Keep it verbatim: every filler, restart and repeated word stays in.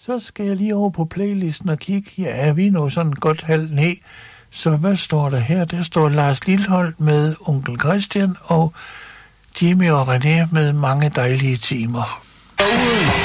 Så skal jeg lige over på playlisten og kigge. Ja, vi er nu sådan godt halv ned. Så hvad står der her? Der står Lars Lilholt med Onkel Christian og Jimmy og René med Mange dejlige timer.